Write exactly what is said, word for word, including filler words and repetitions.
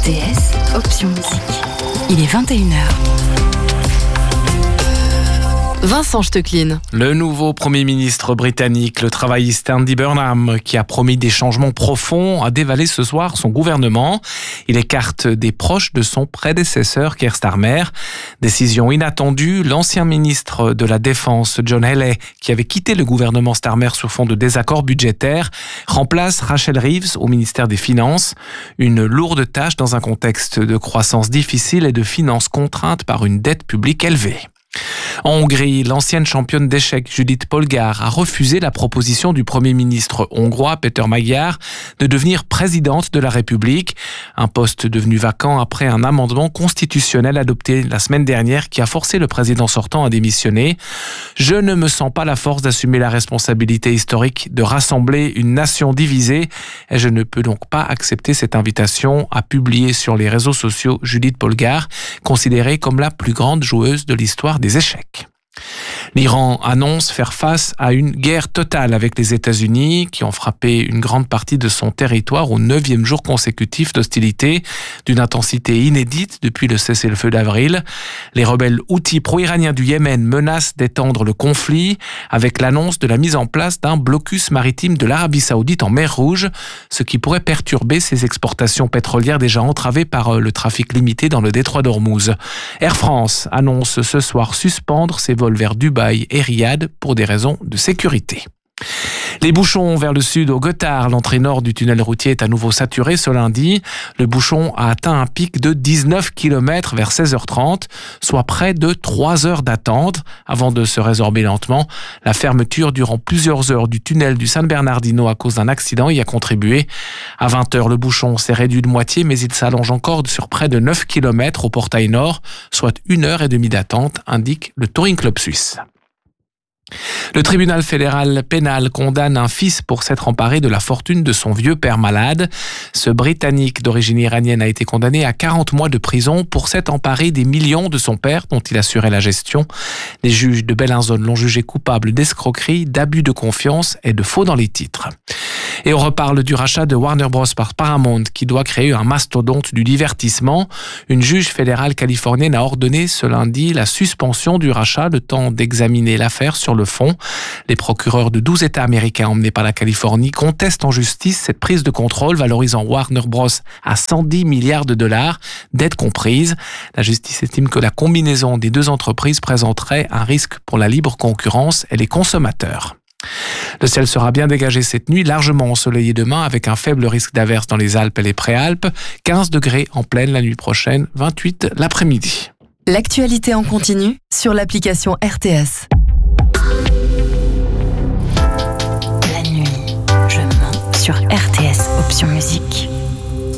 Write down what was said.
T S, option musique. Il est vingt et une heures. Vincent Stecklin. Le nouveau Premier ministre britannique, le travailliste Andy Burnham, qui a promis des changements profonds, a dévalé ce soir son gouvernement. Il écarte des proches de son prédécesseur Keir Starmer. Décision inattendue, l'ancien ministre de la Défense, John Healey, qui avait quitté le gouvernement Starmer sur fond de désaccords budgétaires, remplace Rachel Reeves au ministère des Finances. Une lourde tâche dans un contexte de croissance difficile et de finances contraintes par une dette publique élevée. En Hongrie, l'ancienne championne d'échecs Judith Polgár a refusé la proposition du Premier ministre hongrois Péter Magyar de devenir présidente de la République, un poste devenu vacant après un amendement constitutionnel adopté la semaine dernière qui a forcé le président sortant à démissionner. « Je ne me sens pas la force d'assumer la responsabilité historique de rassembler une nation divisée et je ne peux donc pas accepter cette invitation », a publié sur les réseaux sociaux Judith Polgár, considérée comme la plus grande joueuse de l'histoire des échecs. L'Iran annonce faire face à une guerre totale avec les États-Unis qui ont frappé une grande partie de son territoire au neuvième jour consécutif d'hostilité d'une intensité inédite depuis le cessez-le-feu d'avril. Les rebelles houthis pro-iraniens du Yémen menacent d'étendre le conflit avec l'annonce de la mise en place d'un blocus maritime de l'Arabie Saoudite en mer Rouge, ce qui pourrait perturber ses exportations pétrolières déjà entravées par le trafic limité dans le détroit d'Ormuz. Air France annonce ce soir suspendre ses vols vers Dubaï et Riyad pour des raisons de sécurité. Les bouchons vers le sud au Gothard, l'entrée nord du tunnel routier est à nouveau saturée ce lundi. Le bouchon a atteint un pic de dix-neuf kilomètres vers seize heures trente, soit près de trois heures d'attente avant de se résorber lentement. La fermeture durant plusieurs heures du tunnel du San Bernardino à cause d'un accident y a contribué. À vingt heures, le bouchon s'est réduit de moitié, mais il s'allonge encore sur près de neuf kilomètres au portail nord, soit une heure et demie d'attente, indique le Touring Club suisse. Le tribunal fédéral pénal condamne un fils pour s'être emparé de la fortune de son vieux père malade. Ce Britannique d'origine iranienne a été condamné à quarante mois de prison pour s'être emparé des millions de son père dont il assurait la gestion. Les juges de Bellinzone l'ont jugé coupable d'escroquerie, d'abus de confiance et de faux dans les titres. Et on reparle du rachat de Warner Bros par Paramount qui doit créer un mastodonte du divertissement. Une juge fédérale californienne a ordonné ce lundi la suspension du rachat, le temps d'examiner l'affaire sur le fond. Les procureurs de douze États américains emmenés par la Californie contestent en justice cette prise de contrôle valorisant Warner Bros à cent dix milliards de dollars, dettes comprises. La justice estime que la combinaison des deux entreprises présenterait un risque pour la libre concurrence et les consommateurs. Le ciel sera bien dégagé cette nuit, largement ensoleillé demain avec un faible risque d'averse dans les Alpes et les Préalpes. quinze degrés en pleine la nuit prochaine, vingt-huit l'après-midi. L'actualité en continu sur l'application R T S. La nuit, je mens sur R T S, option musique.